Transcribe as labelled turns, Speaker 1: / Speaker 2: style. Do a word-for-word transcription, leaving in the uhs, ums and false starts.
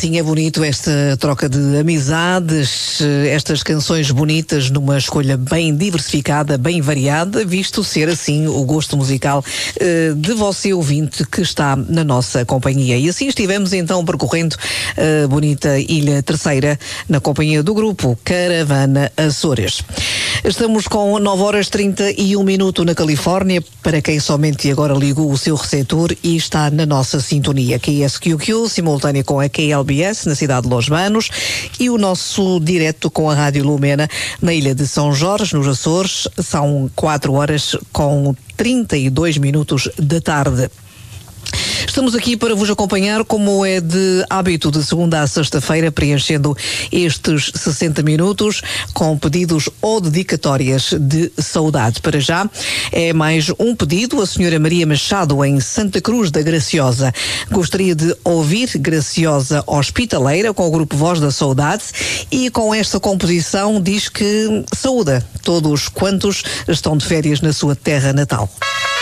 Speaker 1: assim é bonito esta troca de amizades, estas canções bonitas numa escolha bem diversificada, bem variada, visto ser assim o gosto musical uh, de você ouvinte que está na nossa companhia. E assim estivemos então percorrendo a bonita Ilha Terceira na companhia do grupo Caravana Açores. Estamos com nove horas trinta e um minutos na Califórnia, para quem somente agora ligou o seu receptor e está na nossa sintonia. Q S Q Q, simultânea com a K L B S, na cidade de Los Banos, e o nosso direto com a Rádio Lumena, na Ilha de São Jorge, nos Açores. São quatro horas com trinta e dois minutos da tarde. Estamos aqui para vos acompanhar, como é de hábito, de segunda a sexta-feira, preenchendo estes sessenta minutos com pedidos ou dedicatórias de saudade. Para já é mais um pedido. A senhora Maria Machado, em Santa Cruz da Graciosa, gostaria de ouvir Graciosa Hospitaleira com o grupo Voz da Saudade, e com esta composição diz que saúda todos quantos estão de férias na sua terra natal.